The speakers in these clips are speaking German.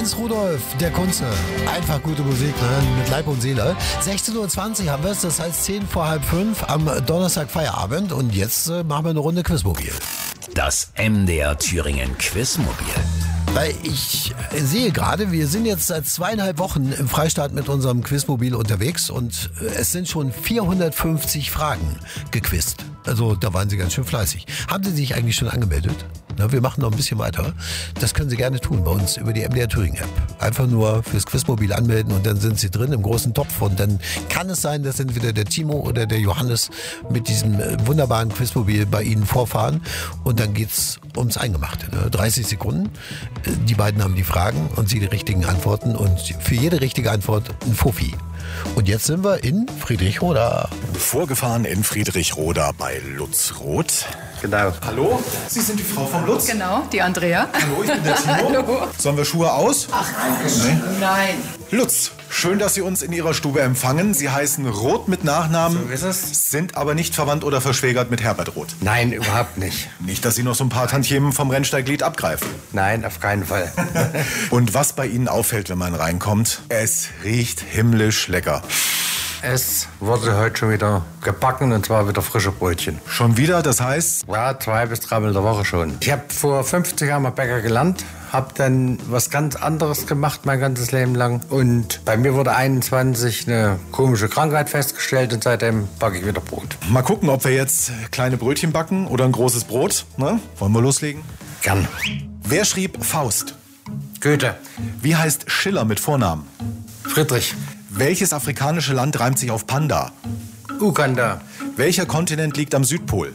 Hans Rudolf, der Kunze. Einfach gute Musik, ne? Mit Leib und Seele. 16.20 Uhr haben wir es, das heißt 10 vor halb 5 am Donnerstag Feierabend. Und jetzt machen wir eine Runde Quizmobil. Das MDR Thüringen Quizmobil. Weil ich sehe gerade, wir sind jetzt seit 2,5 Wochen im Freistaat mit unserem Quizmobil unterwegs und es sind schon 450 Fragen gequizt. Also da waren Sie ganz schön fleißig. Haben Sie sich eigentlich schon angemeldet? Na, wir machen noch ein bisschen weiter. Das können Sie gerne tun bei uns über die MDR Thüringen App. Einfach nur fürs Quizmobil anmelden und dann sind Sie drin im großen Topf. Und dann kann es sein, dass entweder der Timo oder der Johannes mit diesem wunderbaren Quizmobil bei Ihnen vorfahren. Und dann geht's ums Eingemachte. Ne? 30 Sekunden. Die beiden haben die Fragen und Sie die richtigen Antworten. Und für jede richtige Antwort ein Fuffi. Und jetzt sind wir in Friedrichroda. Vorgefahren in Friedrichroda bei Lutz Roth. Genau. Hallo, Sie sind die Frau vom Lutz? Genau, die Andrea. Hallo, ich bin der Timo. Hallo. Sollen wir Schuhe aus? Ach, nein. Lutz, schön, dass Sie uns in Ihrer Stube empfangen. Sie heißen Roth mit Nachnamen, So ist es. sind aber nicht verwandt oder verschwägert mit Herbert Roth. Nein, überhaupt nicht. Nicht, dass Sie noch so ein paar Tantiemen vom Rennsteiglied abgreifen. Nein, auf keinen Fall. Und was bei Ihnen auffällt, wenn man reinkommt, es riecht himmlisch lecker. Es wurde heute schon wieder gebacken und zwar wieder frische Brötchen. Schon wieder, das heißt, Ja, 2 bis 3 Mal in der Woche schon. Ich habe vor 50 Jahren mal Bäcker gelernt, habe dann was ganz anderes gemacht mein ganzes Leben lang. Und bei mir wurde 21 eine komische Krankheit festgestellt und seitdem backe ich wieder Brot. mal gucken, ob wir jetzt kleine Brötchen backen oder ein großes Brot. Ne? Wollen wir loslegen? Gern. Wer schrieb Faust? Goethe. Wie heißt Schiller mit Vornamen? Friedrich. Welches afrikanische Land reimt sich auf Panda? Uganda. Welcher Kontinent liegt am Südpol?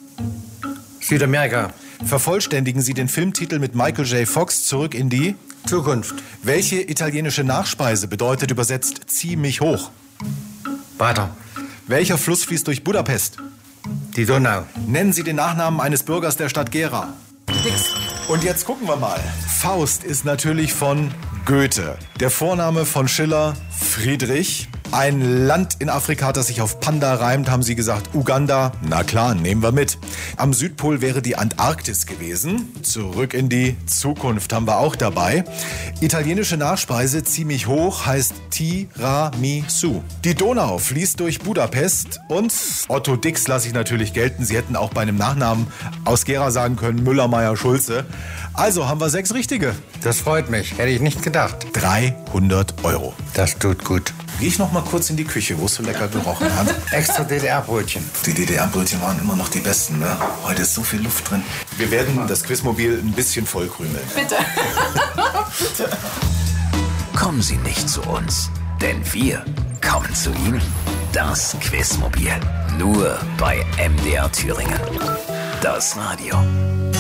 Südamerika. Vervollständigen Sie den Filmtitel mit Michael J. Fox Zurück in die... Zukunft. Welche italienische Nachspeise bedeutet übersetzt Zieh mich hoch? Weiter. Welcher Fluss fließt durch Budapest? Die Donau. Nennen Sie den Nachnamen eines Bürgers der Stadt Gera. Und jetzt gucken wir mal. Faust ist natürlich von Goethe. Der Vorname von Schiller, Friedrich. Ein Land in Afrika, das sich auf Panda reimt, haben Sie gesagt, Uganda. Na klar, nehmen wir mit. Am Südpol wäre die Antarktis gewesen. Zurück in die Zukunft haben wir auch dabei. Italienische Nachspeise, zieh mich hoch, heißt Tiramisu. Die Donau fließt durch Budapest und Otto Dix lasse ich natürlich gelten. Sie hätten auch bei einem Nachnamen aus Gera sagen können, Müller, Meyer, Schulze. Also haben wir 6 richtige. Das freut mich. Hätte ich nicht gedacht. 300 €. Das tut gut. Gehe ich noch mal kurz in die Küche, wo es so lecker gerochen hat. Extra DDR-Brötchen. Die DDR-Brötchen waren immer noch die besten, ne? Heute ist so viel Luft drin. Wir werden das Quizmobil ein bisschen vollkrümeln. Bitte. Kommen Sie nicht zu uns, denn wir kommen zu Ihnen. Das Quizmobil. Nur bei MDR Thüringen. Das Radio.